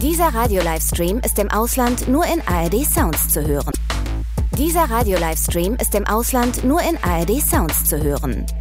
Dieser Radio-Livestream ist im Ausland nur in ARD Sounds zu hören. Dieser Radio-Livestream ist im Ausland nur in ARD Sounds zu hören.